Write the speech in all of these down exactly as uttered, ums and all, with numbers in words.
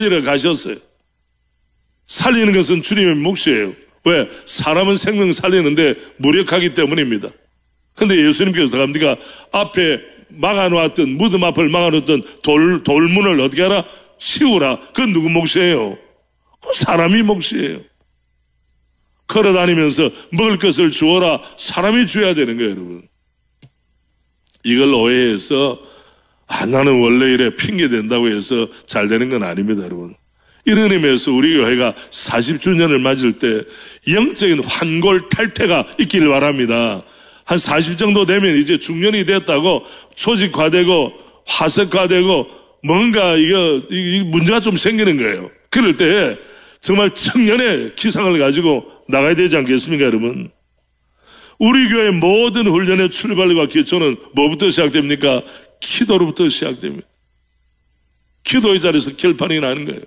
살리러 가셨어요. 살리는 것은 주님의 몫이에요. 왜? 사람은 생명 살리는데 무력하기 때문입니다. 근데 예수님께서 갑니까? 앞에 막아놓았던, 무덤 앞을 막아놓았던 돌, 돌문을 어떻게 하라? 치우라. 그건 누구 몫이에요? 그 사람이 몫이에요. 걸어다니면서 먹을 것을 주어라. 사람이 줘야 되는 거예요, 여러분. 이걸 오해해서 아, 나는 원래 이래 핑계 된다고 해서 잘 되는 건 아닙니다, 여러분. 이런 의미에서 우리 교회가 사십 주년을 맞을 때 영적인 환골 탈퇴가 있길 바랍니다. 한 사십 정도 되면 이제 중년이 됐다고 조직화되고 화석화되고 뭔가 이거, 이 문제가 좀 생기는 거예요. 그럴 때 정말 청년의 기상을 가지고 나가야 되지 않겠습니까, 여러분? 우리 교회 모든 훈련의 출발과 기초는 뭐부터 시작됩니까? 기도로부터 시작됩니다. 기도의 자리에서 결판이 나는 거예요.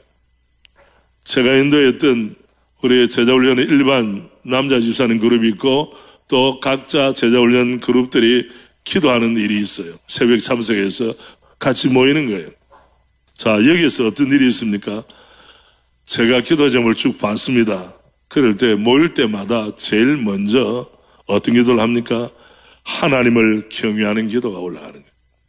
제가 인도했던 우리 제자훈련의 일반 남자 집사님 그룹이 있고 또 각자 제자훈련 그룹들이 기도하는 일이 있어요. 새벽 참석해서 같이 모이는 거예요. 자, 여기서 어떤 일이 있습니까? 제가 기도점을 쭉 봤습니다. 그럴 때 모일 때마다 제일 먼저 어떤 기도를 합니까? 하나님을 경외하는 기도가 올라가는 거예요.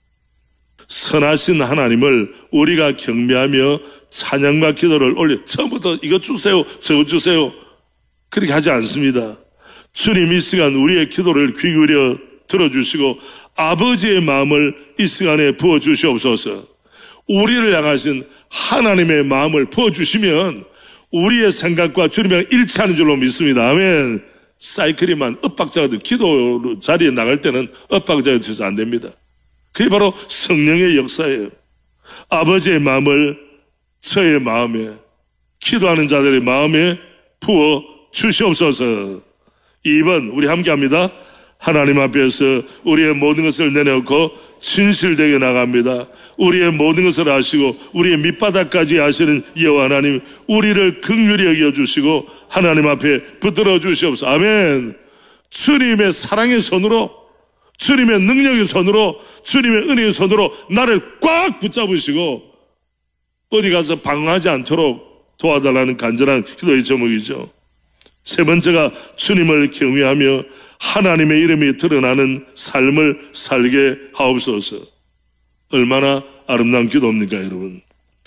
선하신 하나님을 우리가 경배하며 찬양과 기도를 올려 처음부터 이것 주세요 저것 주세요 그렇게 하지 않습니다. 주님 이 시간 우리의 기도를 귀 기울여 들어주시고 아버지의 마음을 이 시간에 부어주시옵소서. 우리를 향하신 하나님의 마음을 부어주시면 우리의 생각과 주님이랑 일치하는 줄로 믿습니다. 아멘. 사이클이만 엇박자가 기도 자리에 나갈 때는 엇박자가 돼서 안 됩니다. 그게 바로 성령의 역사예요. 아버지의 마음을 저의 마음에, 기도하는 자들의 마음에 부어 주시옵소서. 이 번 우리 함께 합니다. 하나님 앞에서 우리의 모든 것을 내놓고 진실되게 나갑니다. 우리의 모든 것을 아시고 우리의 밑바닥까지 아시는 여호와 하나님, 우리를 긍휼히 여겨주시고 하나님 앞에 붙들어 주시옵소서. 아멘. 주님의 사랑의 손으로, 주님의 능력의 손으로, 주님의 은혜의 손으로 나를 꽉 붙잡으시고 어디 가서 방황하지 않도록 도와달라는 간절한 기도의 제목이죠. 세 번째가 주님을 경외하며 하나님의 이름이 드러나는 삶을 살게 하옵소서. 얼마나 아름다운 기도입니까, 여러분?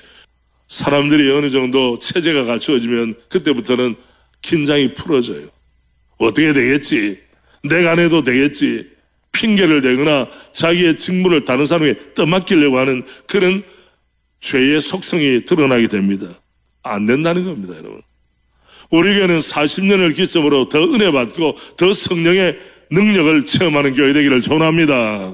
사람들이 어느 정도 체제가 갖추어지면 그때부터는 긴장이 풀어져요. 어떻게 되겠지? 내가 안 해도 되겠지? 핑계를 대거나 자기의 직무를 다른 사람에게 떠맡기려고 하는 그런 죄의 속성이 드러나게 됩니다. 안 된다는 겁니다, 여러분. 우리 교회는 사십 년을 기점으로 더 은혜 받고 더 성령의 능력을 체험하는 교회 되기를 소원합니다.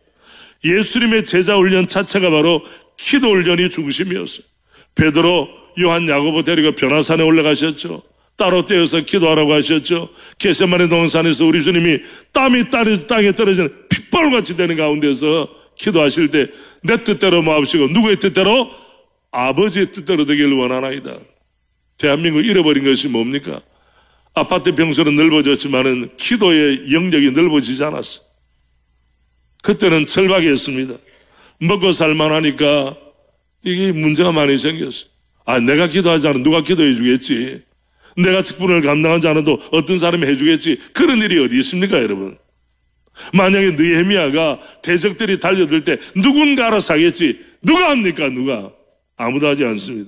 예수님의 제자 훈련 자체가 바로 기도 훈련이 중심이었어요. 베드로, 요한, 야고보 데리고 변화산에 올라가셨죠. 따로 떼어서 기도하라고 하셨죠. 겟세마네 동산에서 우리 주님이 땀이 땅에 떨어지는 핏방울같이 되는 가운데서 기도하실 때 내 뜻대로 마옵시고 누구의 뜻대로? 아버지의 뜻대로 되기를 원하나이다. 대한민국 잃어버린 것이 뭡니까? 아파트 평수는 넓어졌지만은 기도의 영역이 넓어지지 않았어. 그때는 절박했습니다. 먹고 살만하니까 이게 문제가 많이 생겼어. 아, 내가 기도하지 않으면 누가 기도해 주겠지. 내가 직분을 감당하지 않아도 어떤 사람이 해주겠지. 그런 일이 어디 있습니까, 여러분? 만약에 느헤미야가 대적들이 달려들 때 누군가 알아서 하겠지. 누가 합니까, 누가? 아무도 하지 않습니다.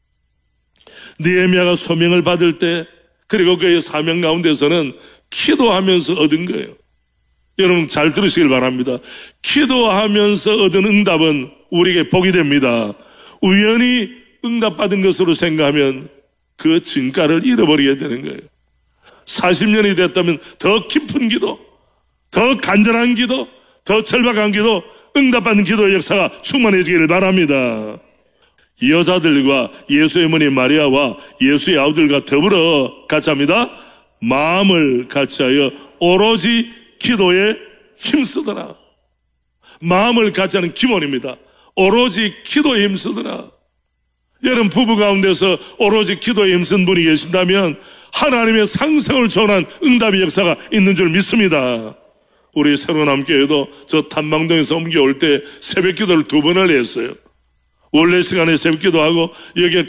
느헤미야가 소명을 받을 때, 그리고 그의 사명 가운데서는 기도하면서 얻은 거예요. 여러분 잘 들으시길 바랍니다. 기도하면서 얻은 응답은 우리에게 복이 됩니다. 우연히 응답받은 것으로 생각하면 그 진가를 잃어버리게 되는 거예요. 사십 년이 됐다면 더 깊은 기도, 더 간절한 기도, 더 절박한 기도, 응답받는 기도의 역사가 충만해지기를 바랍니다. 이 여자들과 예수의 어머니 마리아와 예수의 아우들과 더불어 같이 합니다. 마음을 같이하여 오로지 기도에 힘쓰더라. 마음을 같이 하는 기본입니다. 오로지 기도에 힘쓰더라. 여러분 부부 가운데서 오로지 기도에 힘쓴 분이 계신다면 하나님의 상상을 초월한 응답의 역사가 있는 줄 믿습니다. 우리 새로운 함께해도 저 탐방동에서 옮겨올 때 새벽 기도를 두 번을 했어요. 원래 시간에 새벽기도 하고 여기에